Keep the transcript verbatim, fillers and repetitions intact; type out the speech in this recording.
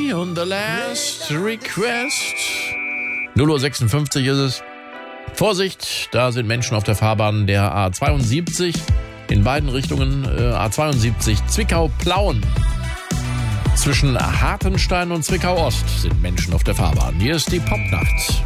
Journey und The Last Request. null Uhr sechsundfünfzig ist es. Vorsicht, da sind Menschen auf der Fahrbahn der A zweiundsiebzig. In beiden Richtungen äh, A zweiundsiebzig Zwickau-Plauen. Zwischen Hartenstein und Zwickau-Ost sind Menschen auf der Fahrbahn. Hier ist die Popnacht.